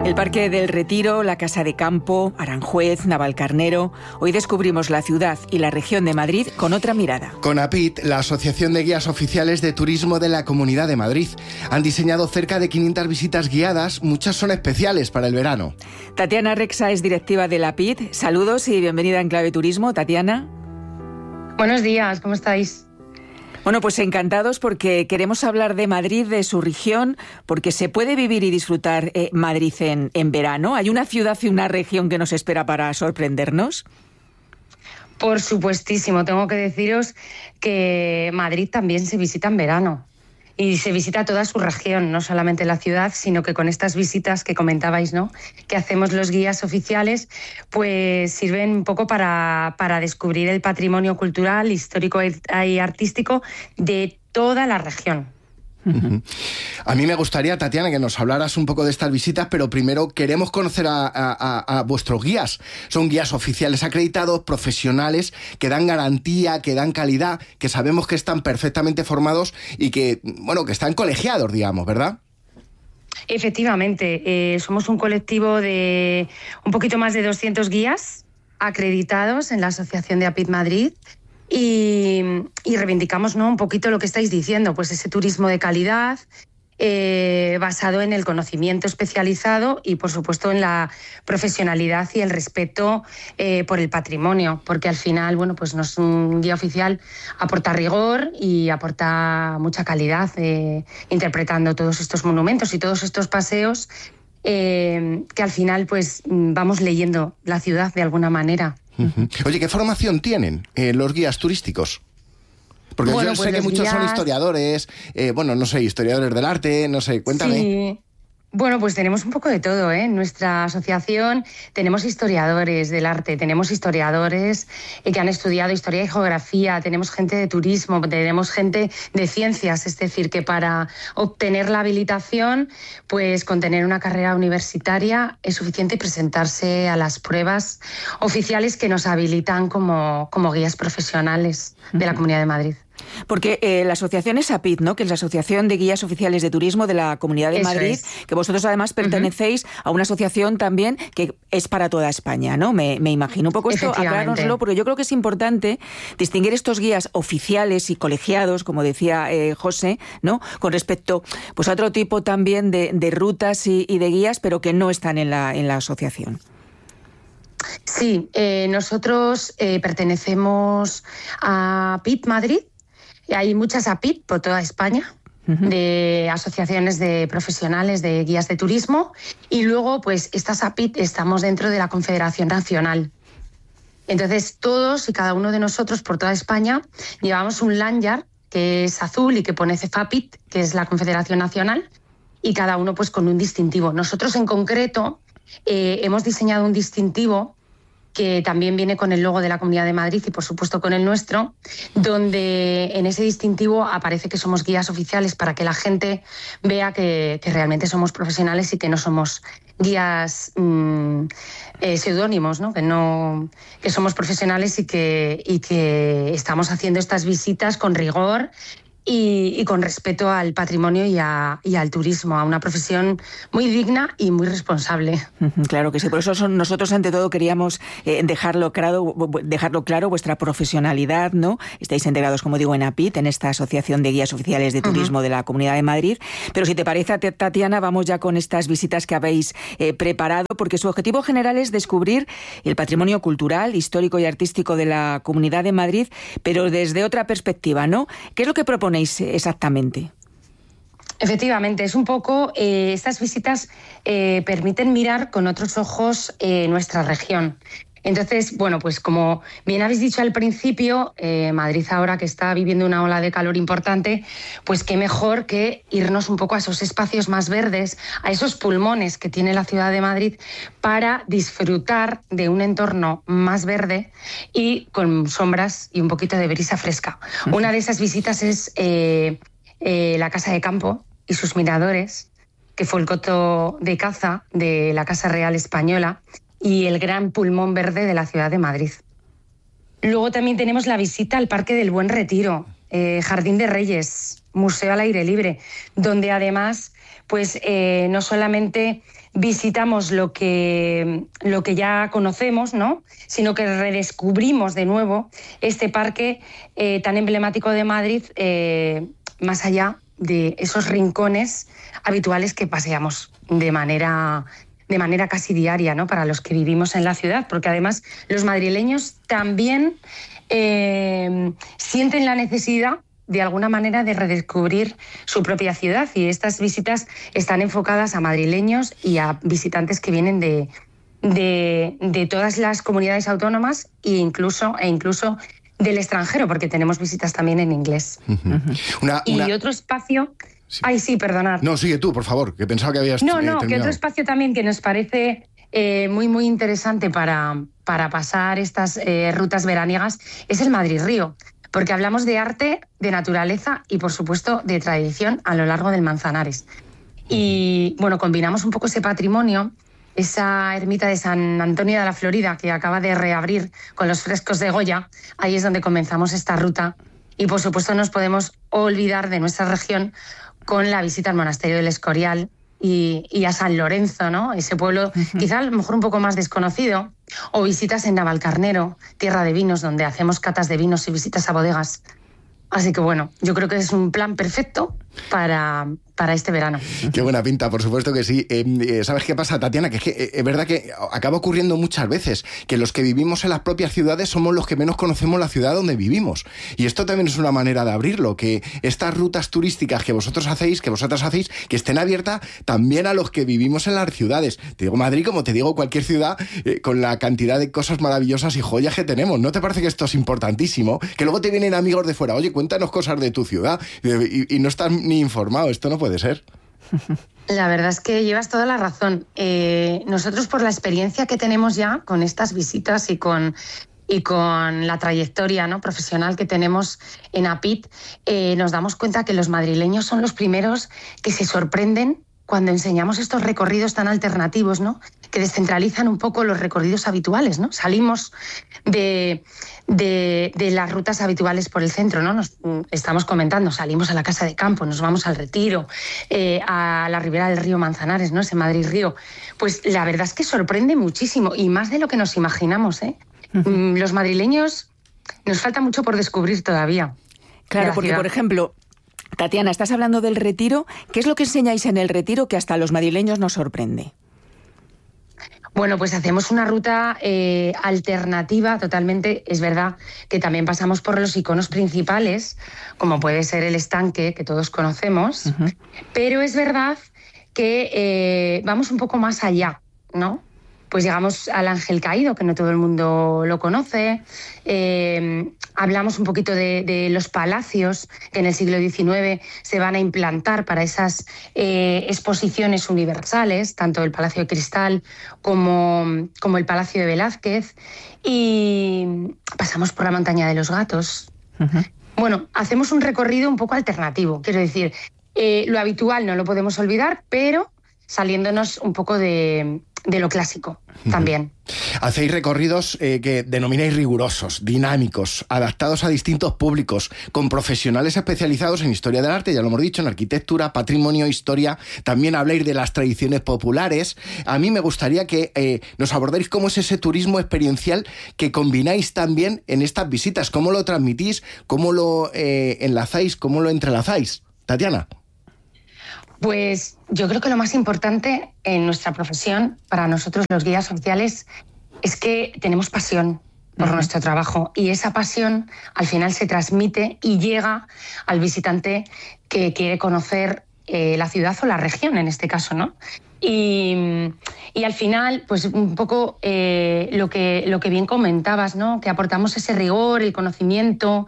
El Parque del Retiro, la Casa de Campo, Aranjuez, Navalcarnero. Hoy descubrimos la ciudad y la región de Madrid con otra mirada. Con APIT, la Asociación de Guías Oficiales de Turismo de la Comunidad de Madrid. Han diseñado cerca de 500 visitas guiadas, muchas son especiales para el verano. Tatiana Rexa es directiva de la APIT. Saludos y bienvenida en Clave Turismo, Tatiana. Buenos días, ¿cómo estáis? Bueno, pues encantados porque queremos hablar de Madrid, de su región, porque se puede vivir y disfrutar Madrid en verano. ¿Hay una ciudad y una región que nos espera para sorprendernos? Por supuestísimo, tengo que deciros que Madrid también se visita en verano. Y se visita toda su región, no solamente la ciudad, sino que con estas visitas que comentabais, ¿no?, que hacemos los guías oficiales, pues sirven un poco para descubrir el patrimonio cultural, histórico y artístico de toda la región. A mí me gustaría, Tatiana, que nos hablaras un poco de estas visitas, pero primero queremos conocer a vuestros guías. Son guías oficiales acreditados, profesionales, que dan garantía, que dan calidad, que sabemos que están perfectamente formados y que, bueno, que están colegiados, digamos, ¿verdad? Efectivamente, somos un colectivo de un poquito más de 200 guías acreditados en la Asociación de APIT Madrid. Y reivindicamos, ¿no?, un poquito lo que estáis diciendo, pues ese turismo de calidad basado en el conocimiento especializado y, por supuesto, en la profesionalidad y el respeto por el patrimonio, porque al final, bueno, pues un guía oficial aporta rigor y aporta mucha calidad interpretando todos estos monumentos y todos estos paseos que al final, pues vamos leyendo la ciudad de alguna manera. Oye, ¿qué formación tienen los guías turísticos? Porque bueno, yo sé que muchos son historiadores, historiadores del arte, no sé, cuéntame. Sí. Bueno, pues tenemos un poco de todo, ¿eh? En nuestra asociación tenemos historiadores del arte, tenemos historiadores que han estudiado historia y geografía, tenemos gente de turismo, tenemos gente de ciencias, es decir, que para obtener la habilitación, pues con tener una carrera universitaria es suficiente presentarse a las pruebas oficiales que nos habilitan como guías profesionales de la Comunidad de Madrid. Porque la asociación es APIT, ¿no?, que es la Asociación de Guías Oficiales de Turismo de la Comunidad de Madrid, que vosotros además pertenecéis a una asociación también que es para toda España, ¿no? Me imagino un poco esto, aclárnoslo, porque yo creo que es importante distinguir estos guías oficiales y colegiados, como decía José, ¿no?, con respecto pues a otro tipo también de rutas y de guías, pero que no están en la asociación. Sí, nosotros pertenecemos a APIT Madrid. Hay muchas APIT por toda España, de asociaciones de profesionales de guías de turismo, y luego pues estas APIT estamos dentro de la Confederación Nacional. Entonces todos y cada uno de nosotros por toda España llevamos un lanyard que es azul y que pone CEFAPIT, que es la Confederación Nacional, y cada uno pues con un distintivo. Nosotros en concreto hemos diseñado un distintivo que también viene con el logo de la Comunidad de Madrid y, por supuesto, con el nuestro, donde en ese distintivo aparece que somos guías oficiales para que la gente vea que realmente somos profesionales y que no somos guías seudónimos, ¿no? Que somos profesionales y que estamos haciendo estas visitas con rigor y con respeto al patrimonio y al turismo, a una profesión muy digna y muy responsable. Claro que sí, por eso nosotros ante todo queríamos dejarlo claro, vuestra profesionalidad, ¿no? Estáis integrados, como digo, en APIT, en esta Asociación de Guías Oficiales de Turismo de la Comunidad de Madrid, pero si te parece, Tatiana, vamos ya con estas visitas que habéis preparado, porque su objetivo general es descubrir el patrimonio cultural, histórico y artístico de la Comunidad de Madrid, pero desde otra perspectiva, ¿no? ¿Qué es lo que proponéis exactamente? Efectivamente, es un poco, estas visitas permiten mirar con otros ojos nuestra región. Entonces, bueno, pues como bien habéis dicho al principio, Madrid ahora que está viviendo una ola de calor importante, pues qué mejor que irnos un poco a esos espacios más verdes, a esos pulmones que tiene la ciudad de Madrid para disfrutar de un entorno más verde y con sombras y un poquito de brisa fresca. Una de esas visitas es la Casa de Campo y sus miradores, que fue el coto de caza de la Casa Real Española y el gran pulmón verde de la ciudad de Madrid. Luego también tenemos la visita al Parque del Buen Retiro, Jardín de Reyes, museo al aire libre, donde además pues no solamente visitamos lo que ya conocemos, ¿no?, sino que redescubrimos de nuevo este parque tan emblemático de Madrid, más allá de esos rincones habituales que paseamos de manera casi diaria, ¿no?, para los que vivimos en la ciudad, porque además los madrileños también sienten la necesidad de alguna manera de redescubrir su propia ciudad, y estas visitas están enfocadas a madrileños y a visitantes que vienen de todas las comunidades autónomas e incluso del extranjero, porque tenemos visitas también en inglés. Y otro espacio... Sí. Ay, sí, perdonad. No, sigue tú, por favor, que pensaba que habías terminado. Que otro espacio también que nos parece muy, muy interesante para pasar estas rutas veraniegas es el Madrid-Río, porque hablamos de arte, de naturaleza y, por supuesto, de tradición a lo largo del Manzanares. Y, bueno, combinamos un poco ese patrimonio, esa ermita de San Antonio de la Florida, que acaba de reabrir con los frescos de Goya. Ahí es donde comenzamos esta ruta. Y, por supuesto, no nos podemos olvidar de nuestra región con la visita al Monasterio del Escorial y a San Lorenzo, ¿no?, ese pueblo quizá a lo mejor un poco más desconocido, o visitas en Navalcarnero, tierra de vinos, donde hacemos catas de vinos y visitas a bodegas. Así que bueno, yo creo que es un plan perfecto para este verano. Qué buena pinta, por supuesto que sí. ¿Sabes qué pasa, Tatiana? Que es verdad que acaba ocurriendo muchas veces que los que vivimos en las propias ciudades somos los que menos conocemos la ciudad donde vivimos. Y esto también es una manera de abrirlo, que estas rutas turísticas que vosotras hacéis, que estén abiertas también a los que vivimos en las ciudades. Te digo Madrid como te digo cualquier ciudad, con la cantidad de cosas maravillosas y joyas que tenemos. ¿No te parece que esto es importantísimo? Que luego te vienen amigos de fuera, oye, cuéntanos cosas de tu ciudad, y no estás ni informado. Esto no puede ser. La verdad es que llevas toda la razón. Nosotros, por la experiencia que tenemos ya con estas visitas y con la trayectoria, ¿no?, profesional que tenemos en APIT, nos damos cuenta que los madrileños son los primeros que se sorprenden cuando enseñamos estos recorridos tan alternativos, ¿no?, que descentralizan un poco los recorridos habituales, ¿no? Salimos de las rutas habituales por el centro, ¿no? Nos estamos comentando, salimos a la Casa de Campo, nos vamos al Retiro, a la ribera del río Manzanares, ¿no?, ese Madrid-Río. Pues la verdad es que sorprende muchísimo, y más de lo que nos imaginamos, ¿eh? Los madrileños nos falta mucho por descubrir todavía. Claro, porque, por ejemplo, Tatiana, estás hablando del Retiro. ¿Qué es lo que enseñáis en el Retiro que hasta a los madrileños nos sorprende? Bueno, pues hacemos una ruta alternativa totalmente. Es verdad que también pasamos por los iconos principales, como puede ser el estanque, que todos conocemos, pero es verdad que vamos un poco más allá, ¿no? Pues llegamos al Ángel Caído, que no todo el mundo lo conoce. Hablamos un poquito de los palacios que en el siglo XIX se van a implantar para esas exposiciones universales, tanto el Palacio de Cristal como el Palacio de Velázquez. Y pasamos por la Montaña de los Gatos. Bueno, hacemos un recorrido un poco alternativo. Quiero decir, lo habitual no lo podemos olvidar, pero saliéndonos un poco de lo clásico también. Hacéis recorridos que denomináis rigurosos, dinámicos, adaptados a distintos públicos, con profesionales especializados en historia del arte, ya lo hemos dicho, en arquitectura, patrimonio, historia. También habláis de las tradiciones populares. A mí me gustaría que nos abordáis cómo es ese turismo experiencial que combináis también en estas visitas. ¿Cómo lo transmitís? ¿Cómo lo enlazáis? ¿Cómo lo entrelazáis? Tatiana. Pues yo creo que lo más importante en nuestra profesión, para nosotros los guías oficiales, es que tenemos pasión por nuestro trabajo, y esa pasión al final se transmite y llega al visitante que quiere conocer la ciudad o la región en este caso, ¿no? Y al final, pues un poco lo que bien comentabas, ¿no?, que aportamos ese rigor, el conocimiento,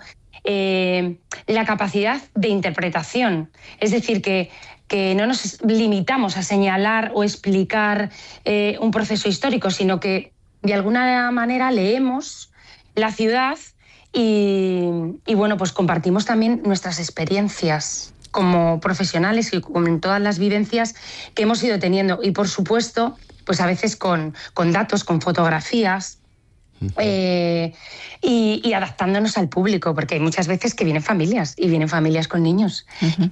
la capacidad de interpretación. Es decir, que no nos limitamos a señalar o explicar un proceso histórico, sino que de alguna manera leemos la ciudad y bueno, pues compartimos también nuestras experiencias como profesionales y con todas las vivencias que hemos ido teniendo. Y por supuesto, pues a veces con datos, con fotografías. y adaptándonos al público, porque hay muchas veces que vienen familias y vienen familias con niños.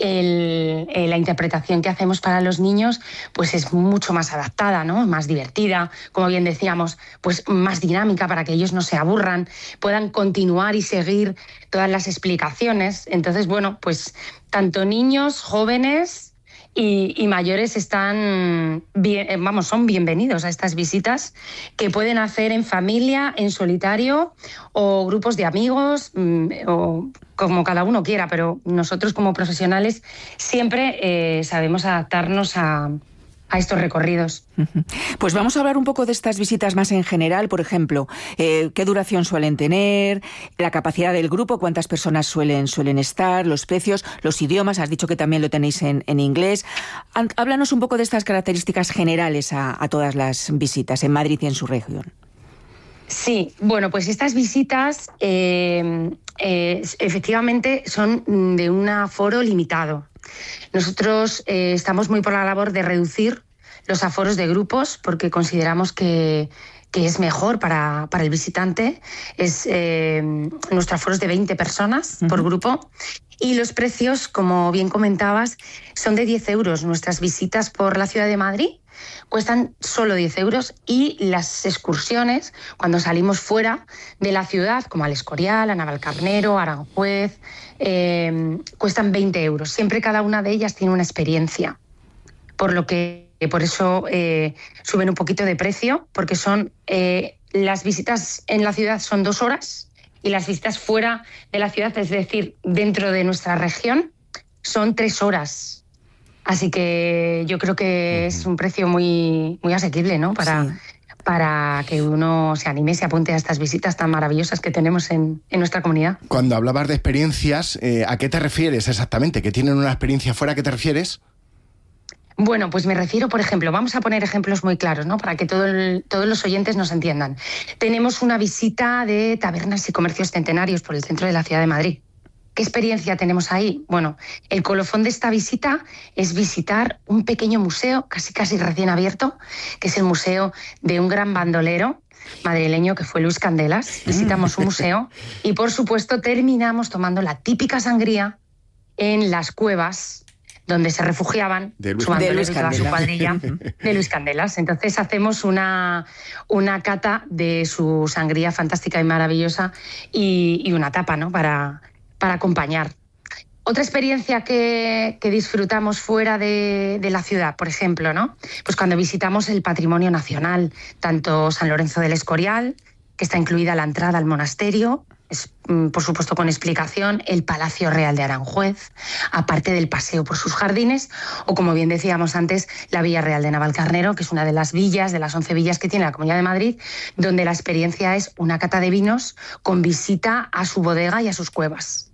La interpretación que hacemos para los niños pues es mucho más adaptada, ¿no? Más divertida, como bien decíamos, pues más dinámica para que ellos no se aburran, puedan continuar y seguir todas las explicaciones. Entonces, bueno, pues tanto niños, jóvenes y mayores están son bienvenidos a estas visitas que pueden hacer en familia, en solitario o grupos de amigos o como cada uno quiera, pero nosotros como profesionales siempre sabemos adaptarnos a estos recorridos. Pues vamos a hablar un poco de estas visitas más en general, por ejemplo, qué duración suelen tener, la capacidad del grupo, cuántas personas suelen estar, los precios, los idiomas, has dicho que también lo tenéis en inglés. Háblanos un poco de estas características generales a todas las visitas en Madrid y en su región. Sí, bueno, pues estas visitas efectivamente son de un aforo limitado. Nosotros estamos muy por la labor de reducir los aforos de grupos porque consideramos que es mejor para el visitante. Nuestro aforo es de 20 personas por grupo y los precios, como bien comentabas, son de 10 euros. Nuestras visitas por la ciudad de Madrid cuestan solo 10 euros y las excursiones, cuando salimos fuera de la ciudad, como al Escorial, a Navalcarnero, a Aranjuez, cuestan 20 euros. Siempre cada una de ellas tiene una experiencia, por eso suben un poquito de precio, porque las visitas en la ciudad son 2 horas y las visitas fuera de la ciudad, es decir, dentro de nuestra región, son 3 horas. Así que yo creo que es un precio muy, muy asequible, ¿no? Para que uno se anime y se apunte a estas visitas tan maravillosas que tenemos en nuestra comunidad. Cuando hablabas de experiencias, ¿a qué te refieres exactamente? ¿Que tienen una experiencia fuera? ¿A qué te refieres? Bueno, pues me refiero, por ejemplo, vamos a poner ejemplos muy claros, ¿no? Para que todos los oyentes nos entiendan. Tenemos una visita de tabernas y comercios centenarios por el centro de la ciudad de Madrid. ¿Qué experiencia tenemos ahí? Bueno, el colofón de esta visita es visitar un pequeño museo, casi recién abierto, que es el museo de un gran bandolero madrileño que fue Luis Candelas. Visitamos un museo y, por supuesto, terminamos tomando la típica sangría en las cuevas donde se refugiaban su bandolero y toda su cuadrilla de Luis Candelas. Entonces hacemos una cata de su sangría fantástica y maravillosa y una tapa, ¿no? para acompañar. Otra experiencia que disfrutamos fuera de la ciudad, por ejemplo, ¿no? Pues cuando visitamos el patrimonio nacional, tanto San Lorenzo del Escorial, que está incluida la entrada al monasterio, por supuesto con explicación, el Palacio Real de Aranjuez, aparte del paseo por sus jardines, o como bien decíamos antes, la Villa Real de Navalcarnero, que es una de las villas, de las 11 villas que tiene la Comunidad de Madrid, donde la experiencia es una cata de vinos con visita a su bodega y a sus cuevas.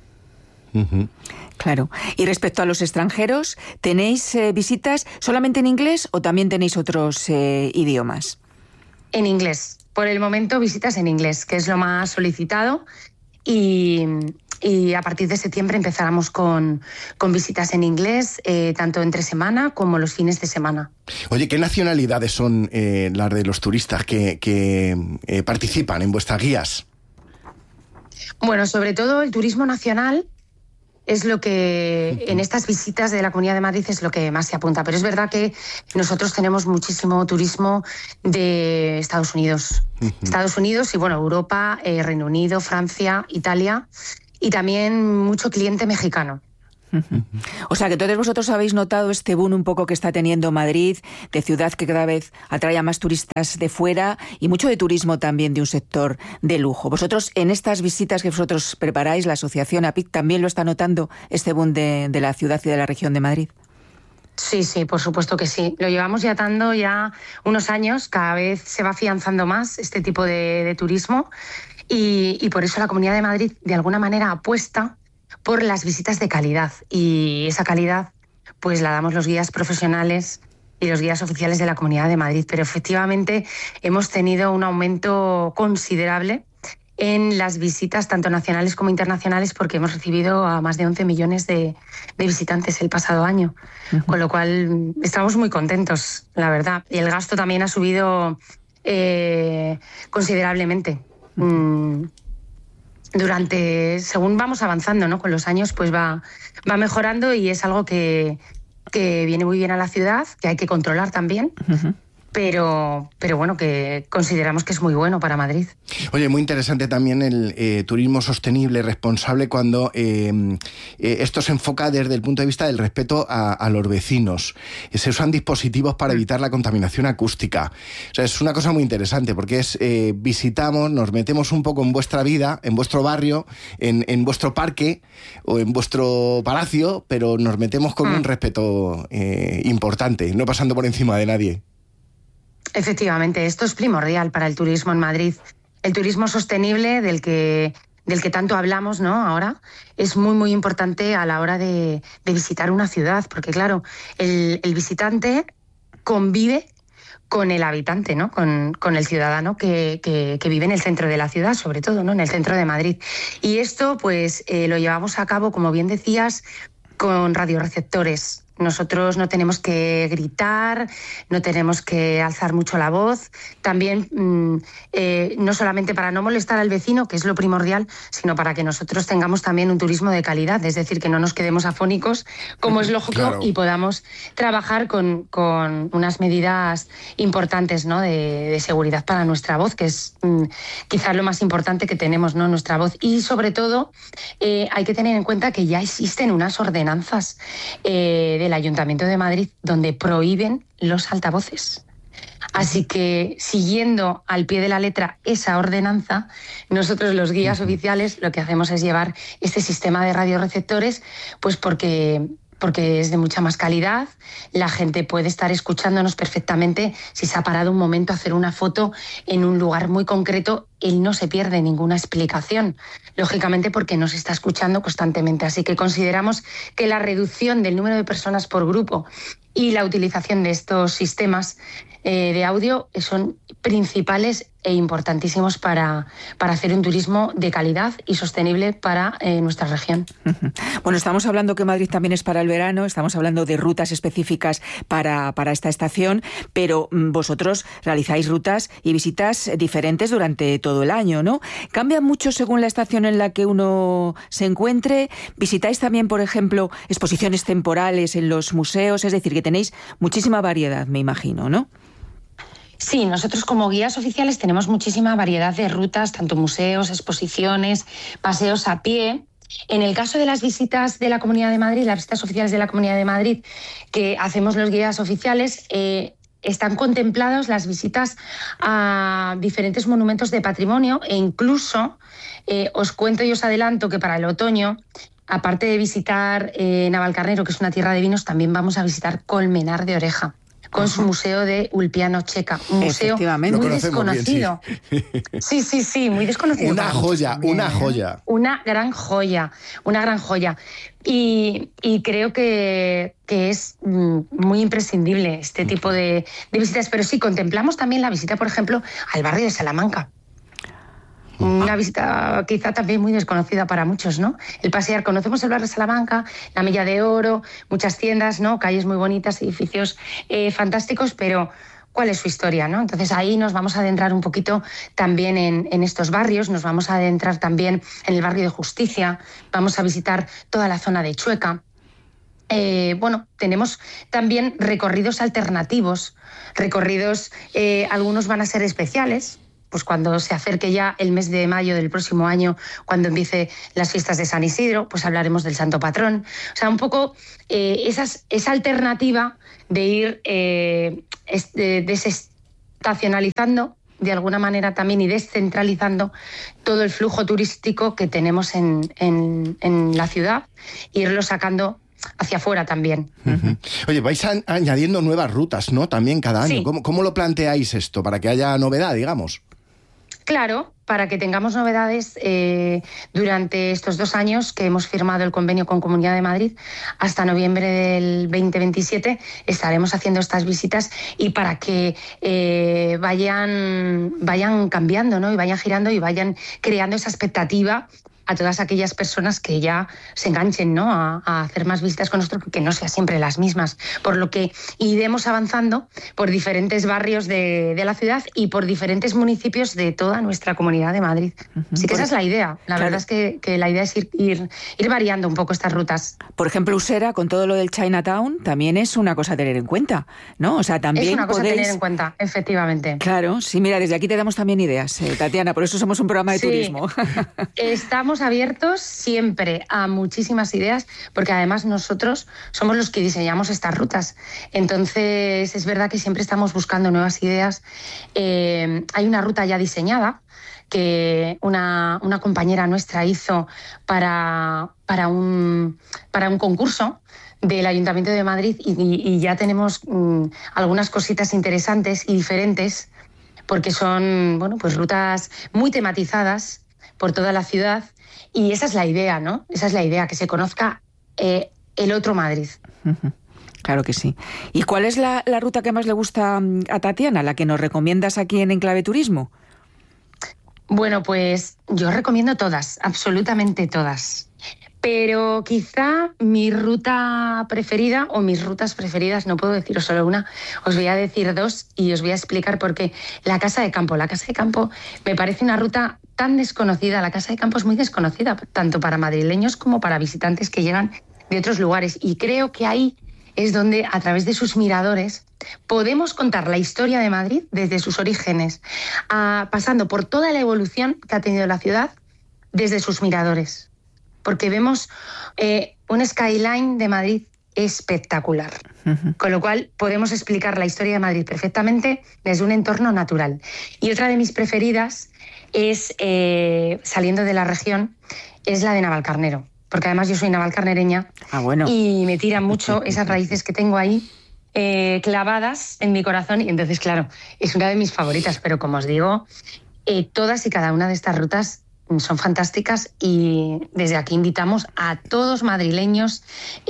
Claro. Y respecto a los extranjeros, ¿tenéis visitas solamente en inglés o también tenéis otros idiomas? En inglés. Por el momento, visitas en inglés, que es lo más solicitado. Y a partir de septiembre empezaremos con visitas en inglés, tanto entre semana como los fines de semana. Oye, ¿qué nacionalidades son las de los turistas que participan en vuestras guías? Bueno, sobre todo el turismo nacional es lo que en estas visitas de la Comunidad de Madrid es lo que más se apunta. Pero es verdad que nosotros tenemos muchísimo turismo de Estados Unidos. Estados Unidos y, bueno, Europa, Reino Unido, Francia, Italia y también mucho cliente mexicano. O sea, que todos vosotros habéis notado este boom un poco que está teniendo Madrid, de ciudad que cada vez atrae a más turistas de fuera y mucho de turismo también de un sector de lujo. Vosotros, en estas visitas que vosotros preparáis, la asociación APIC también lo está notando, este boom de la ciudad y de la región de Madrid. Sí, por supuesto que sí. Lo llevamos dando ya unos años, cada vez se va afianzando más este tipo de turismo y por eso la Comunidad de Madrid de alguna manera apuesta por las visitas de calidad y esa calidad pues la damos los guías profesionales y los guías oficiales de la Comunidad de Madrid, pero efectivamente hemos tenido un aumento considerable en las visitas tanto nacionales como internacionales porque hemos recibido a más de 11 millones de visitantes el pasado año, con lo cual estamos muy contentos, la verdad. Y el gasto también ha subido considerablemente. Según vamos avanzando, ¿no? Con los años, pues va mejorando, y es algo que viene muy bien a la ciudad, que hay que controlar también. Uh-huh. Pero bueno, que consideramos que es muy bueno para Madrid. Oye, muy interesante también el turismo sostenible, responsable, cuando esto se enfoca desde el punto de vista del respeto a los vecinos. Se usan dispositivos para evitar la contaminación acústica. O sea, es una cosa muy interesante, porque visitamos, nos metemos un poco en vuestra vida, en vuestro barrio, en vuestro parque o en vuestro palacio, pero nos metemos con un respeto importante, no pasando por encima de nadie. Efectivamente, esto es primordial para el turismo en Madrid. El turismo sostenible del que tanto hablamos, ¿no? Ahora es muy, muy importante a la hora de visitar una ciudad, porque claro, el visitante convive con el habitante, ¿no? Con el ciudadano que vive en el centro de la ciudad, sobre todo, ¿no? En el centro de Madrid. Y esto, pues, lo llevamos a cabo, como bien decías, con radioreceptores. Nosotros no tenemos que gritar, no tenemos que alzar mucho la voz. También, no solamente para no molestar al vecino, que es lo primordial, sino para que nosotros tengamos también un turismo de calidad. Es decir, que no nos quedemos afónicos, como es lógico, claro, y podamos trabajar con unas medidas importantes, ¿no? de seguridad para nuestra voz, que es quizás lo más importante que tenemos, ¿no? Nuestra voz. Y sobre todo, hay que tener en cuenta que ya existen unas ordenanzas del Ayuntamiento de Madrid donde prohíben los altavoces. Así que, siguiendo al pie de la letra esa ordenanza, nosotros, los guías oficiales, lo que hacemos es llevar este sistema de radioreceptores, pues porque es de mucha más calidad. La gente puede estar escuchándonos perfectamente. Si se ha parado un momento a hacer una foto en un lugar muy concreto, él no se pierde ninguna explicación, lógicamente porque nos está escuchando constantemente. Así que consideramos que la reducción del número de personas por grupo y la utilización de estos sistemas de audio son principales e importantísimos para hacer un turismo de calidad y sostenible para nuestra región. Bueno, estamos hablando que Madrid también es para el verano, estamos hablando de rutas específicas para esta estación, pero vosotros realizáis rutas y visitas diferentes durante todo el año, ¿no? ¿Cambia mucho según la estación en la que uno se encuentre? ¿Visitáis también, por ejemplo, exposiciones temporales en los museos? Es decir, que tenéis muchísima variedad, me imagino, ¿no? Sí, nosotros como guías oficiales tenemos muchísima variedad de rutas, tanto museos, exposiciones, paseos a pie. En el caso de las visitas de la Comunidad de Madrid, las visitas oficiales de la Comunidad de Madrid que hacemos los guías oficiales, están contempladas las visitas a diferentes monumentos de patrimonio, e incluso os cuento y os adelanto que para el otoño, aparte de visitar Navalcarnero, que es una tierra de vinos, también vamos a visitar Colmenar de Oreja, con su museo de Ulpiano Checa, un museo muy desconocido. Bien, sí, muy desconocido. Una joya. Una gran joya. Y creo que es muy imprescindible este tipo de visitas. Pero sí, contemplamos también la visita, por ejemplo, al barrio de Salamanca. Una visita quizá también muy desconocida para muchos, ¿no? El pasear, conocemos el barrio de Salamanca, la Milla de Oro, muchas tiendas, ¿no? Calles muy bonitas, edificios fantásticos, pero ¿cuál es su historia, no? Entonces ahí nos vamos a adentrar un poquito también en estos barrios, nos vamos a adentrar también en el barrio de Justicia, vamos a visitar toda la zona de Chueca. Tenemos también recorridos alternativos, algunos van a ser especiales. Pues cuando se acerque ya el mes de mayo del próximo año, cuando empiece las fiestas de San Isidro, pues hablaremos del Santo Patrón. O sea, un poco esa alternativa de ir desestacionalizando de alguna manera también y descentralizando todo el flujo turístico que tenemos en la ciudad, e irlo sacando hacia afuera también. Uh-huh. Oye, vais añadiendo nuevas rutas, ¿no? También cada año. Sí. ¿Cómo lo planteáis esto? Para que haya novedad, digamos. Claro, para que tengamos novedades durante estos 2 años que hemos firmado el convenio con Comunidad de Madrid, hasta noviembre del 2027 estaremos haciendo estas visitas, y para que vayan cambiando, ¿no? Y vayan girando y vayan creando esa expectativa a todas aquellas personas que ya se enganchen, ¿no?, a hacer más visitas con nosotros, que no sean siempre las mismas, por lo que iremos avanzando por diferentes barrios de la ciudad y por diferentes municipios de toda nuestra Comunidad de Madrid. Así que esa es la idea. La verdad es que la idea es ir variando un poco estas rutas. Por ejemplo, Usera, con todo lo del Chinatown, también es una cosa a tener en cuenta, ¿no? O sea, también es una cosa podéis... a tener en cuenta, efectivamente. Claro, sí, mira, desde aquí te damos también ideas, Tatiana, por eso somos un programa de turismo. Estamos abiertos siempre a muchísimas ideas, porque además nosotros somos los que diseñamos estas rutas. Entonces, es verdad que siempre estamos buscando nuevas ideas. Hay una ruta ya diseñada que una compañera nuestra hizo para un concurso del Ayuntamiento de Madrid y ya tenemos algunas cositas interesantes y diferentes, porque son, bueno, pues rutas muy tematizadas por toda la ciudad, y esa es la idea, ¿no? Esa es la idea, que se conozca el otro Madrid. Claro que sí. ¿Y cuál es la ruta que más le gusta a Tatiana, la que nos recomiendas aquí en Enclave Turismo? Bueno, pues yo recomiendo todas, absolutamente todas. Pero quizá mi ruta preferida, o mis rutas preferidas, no puedo deciros solo una, os voy a decir dos y os voy a explicar por qué. La Casa de Campo. La Casa de Campo me parece una ruta tan desconocida. La Casa de Campo es muy desconocida, tanto para madrileños como para visitantes que llegan de otros lugares. Y creo que ahí es donde, a través de sus miradores, podemos contar la historia de Madrid desde sus orígenes, pasando por toda la evolución que ha tenido la ciudad desde sus miradores. Porque vemos un skyline de Madrid espectacular. Con lo cual podemos explicar la historia de Madrid perfectamente desde un entorno natural. Y otra de mis preferidas es, saliendo de la región, es la de Navalcarnero. Porque además yo soy navalcarnereña. Bueno. Y me tiran mucho esas raíces que tengo ahí clavadas en mi corazón. Y entonces, claro, es una de mis favoritas. Pero como os digo, todas y cada una de estas rutas son fantásticas, y desde aquí invitamos a todos madrileños,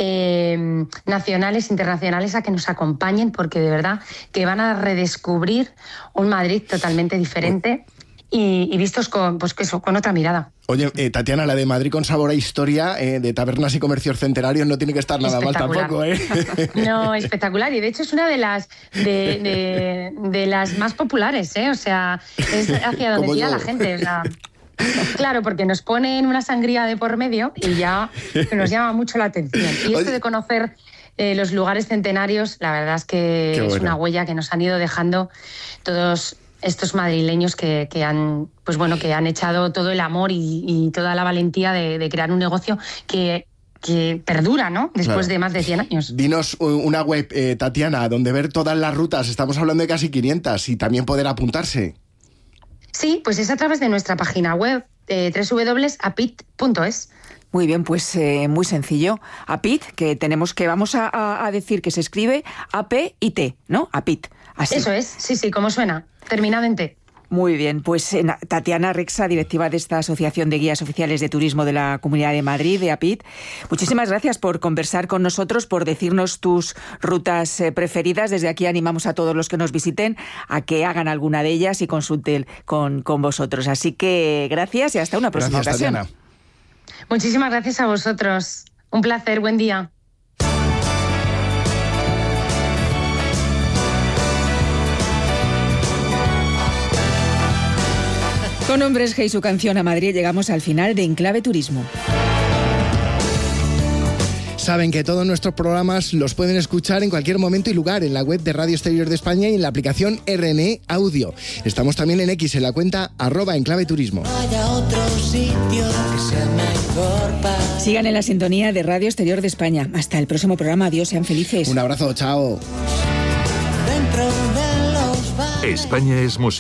nacionales, internacionales, a que nos acompañen, porque de verdad que van a redescubrir un Madrid totalmente diferente y vistos con otra mirada. Oye, Tatiana, la de Madrid con sabor a historia, de tabernas y comercios centenarios, no tiene que estar nada mal tampoco, ¿eh? No, espectacular. Y de hecho es una de las más populares, ¿eh? O sea, es hacia donde tira la gente, o sea... Claro, porque nos ponen una sangría de por medio y ya nos llama mucho la atención. Y esto de conocer los lugares centenarios, la verdad es que es una huella que nos han ido dejando todos estos madrileños que han echado todo el amor y toda la valentía de crear un negocio que perdura, ¿no? Después de más de 100 años. Dinos una web, Tatiana, donde ver todas las rutas. Estamos hablando de casi 500, y también poder apuntarse. Sí, pues es a través de nuestra página web, www.apit.es. Muy bien, pues muy sencillo. APIT, vamos a decir que se escribe A-P-I-T, ¿no? APIT. Así. Eso es, sí, como suena, terminado en T. Muy bien, pues Tatiana Rexa, directiva de esta Asociación de Guías Oficiales de Turismo de la Comunidad de Madrid, de APIT, muchísimas gracias por conversar con nosotros, por decirnos tus rutas preferidas. Desde aquí animamos a todos los que nos visiten a que hagan alguna de ellas y consulten con vosotros. Así que gracias y hasta una próxima ocasión. Tatiana. Muchísimas gracias a vosotros. Un placer, buen día. Con Hombres G y su canción A Madrid llegamos al final de Enclave Turismo. Saben que todos nuestros programas los pueden escuchar en cualquier momento y lugar en la web de Radio Exterior de España y en la aplicación RNE Audio. Estamos también en X, en la cuenta @enclaveturismo. Sigan en la sintonía de Radio Exterior de España. Hasta el próximo programa. Adiós, sean felices. Un abrazo, chao. España es música.